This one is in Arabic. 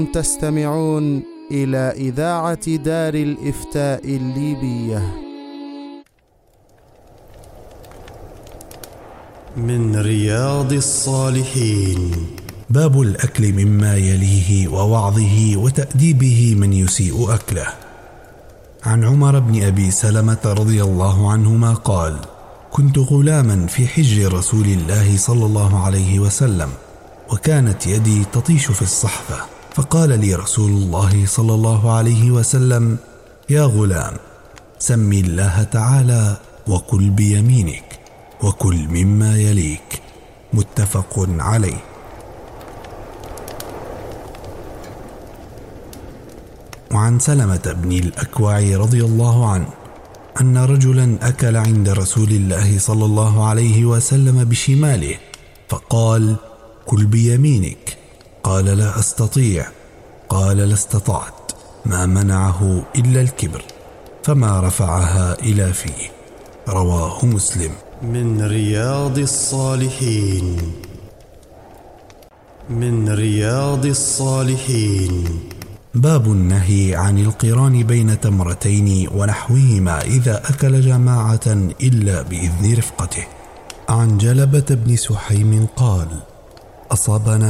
تستمعون إلى إذاعة دار الإفتاء الليبية. من رياض الصالحين. باب الأكل مما يليه ووعظه وتأديبه من يسيء أكله. عن عمر بن أبي سلمة رضي الله عنهما قال: كنت غلاما في حجر رسول الله صلى الله عليه وسلم، وكانت يدي تطيش في الصحفة، فقال لي رسول الله صلى الله عليه وسلم: يا غلام، سم الله تعالى وكل بيمينك وكل مما يليك. متفق عليه. وعن سلمة بن الأكوع رضي الله عنه أن رجلا أكل عند رسول الله صلى الله عليه وسلم بشماله، فقال: كل بيمينك. قال: لا أستطيع. قال: لا استطعت. ما منعه إلا الكبر، فما رفعها إلى فيه. رواه مسلم. من رياض الصالحين. من رياض الصالحين. باب النهي عن القران بين تمرتين ونحوهما إذا أكل جماعة إلا بإذن رفقته. عن جلبة بن سحيم قال: أصابنا